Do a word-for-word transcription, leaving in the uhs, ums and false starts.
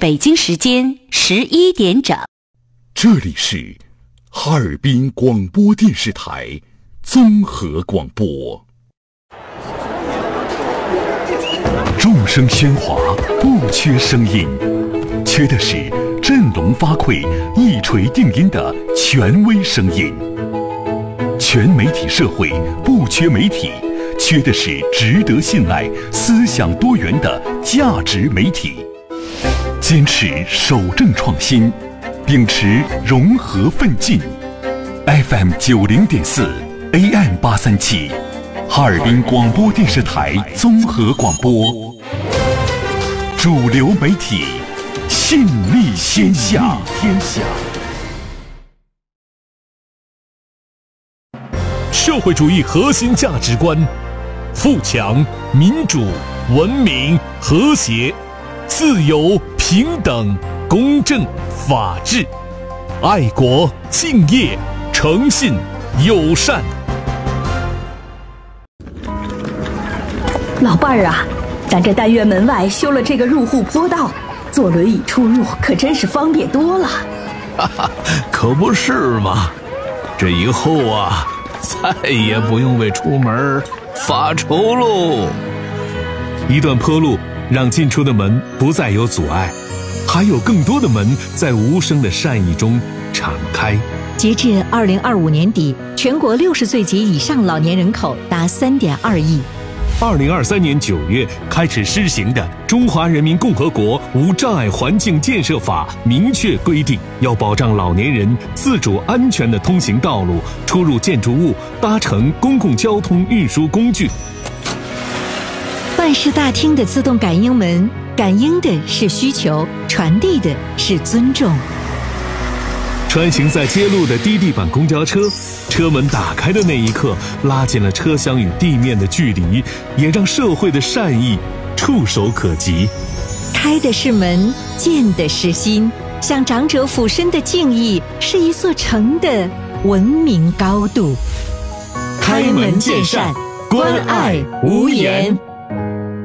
北京时间十一点整。 这里是哈尔滨广播电视台综合广播。众声喧哗，不缺声音，缺的是振聋发聩、一锤定音的权威声音。全媒体社会不缺媒体，缺的是值得信赖、思想多元的价值媒体。坚持守正创新，秉持融合奋进。F M 九零点四 A M 八三七，哈尔滨广播电视台综合广播。主流媒体，信力天下。天下。 社会主义核心价值观：富强、民主、文明、和谐、自由、平等、公正、法治、爱国、敬业、诚信、友善。 老伴儿啊，咱这单元门外修了这个入户坡道，坐轮椅出入可真是方便多了。 哈哈，可不是嘛！这以后啊，再也不用为出门发愁喽。 一段坡路让进出的门不再有阻碍，还有更多的门在无声的善意中敞开。 截至二零二五年底，全国六十岁及以上老年人口达三点二亿。 二零二三年九月开始施行的《中华人民共和国无障碍环境建设法》明确规定，要保障老年人自主安全的通行道路、出入建筑物、搭乘公共交通运输工具。 办事大厅的自动感应门，感应的是需求，传递的是尊重。 穿行在街路的低地板公交车，车门打开的那一刻，拉近了车厢与地面的距离，也让社会的善意触手可及。 开的是门，见的是心，向长者俯身的敬意，是一座城的文明高度。 开门见山，关爱无言。